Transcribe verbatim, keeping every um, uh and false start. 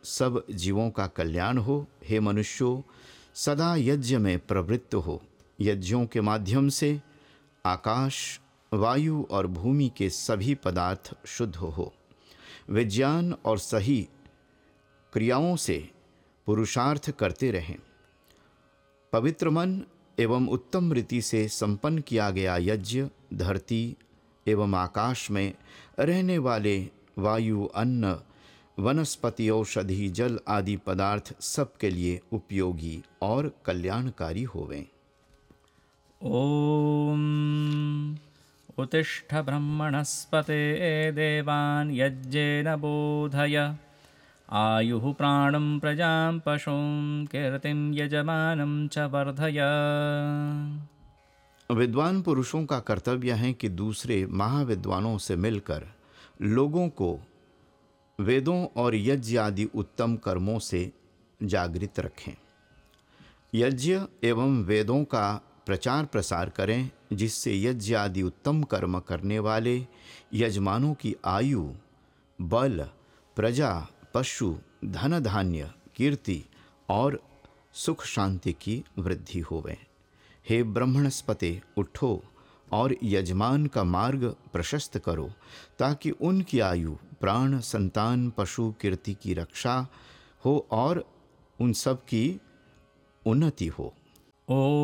सब जीवों का कल्याण हो। हे मनुष्यों, सदा यज्ञ में प्रवृत्त हो। यज्ञों के माध्यम से आकाश, वायु और भूमि के सभी पदार्थ शुद्ध हो। विज्ञान और सही क्रियाओं से पुरुषार्थ करते रहें। पवित्र मन एवं उत्तम रीति से संपन्न किया गया यज्ञ धरती एवं आकाश में रहने वाले वायु, अन्न, वनस्पति, औषधि, जल आदि पदार्थ सबके लिए उपयोगी और कल्याणकारी होवें। ओम उत्तिष्ठ ब्रह्मणस्पते देवान् यज्ञेन बोधय। आयुः प्राणं प्रजां पशुं कीर्तिं यजमानं च वर्धय। विद्वान पुरुषों का कर्तव्य है कि दूसरे महाविद्वानों से मिलकर लोगों को वेदों और यज्ञ आदि उत्तम कर्मों से जागृत रखें। यज्ञ एवं वेदों का प्रचार प्रसार करें, जिससे यज्ञ आदि उत्तम कर्म करने वाले यजमानों की आयु, बल, प्रजा, पशु, धन धान्य, कीर्ति और सुख शांति की वृद्धि होवे। हे ब्रह्मणस्पते, उठो और यजमान का मार्ग प्रशस्त करो, ताकि उनकी आयु, प्राण, संतान, पशु, कीर्ति की रक्षा हो और उन सब की उन्नति हो। ओम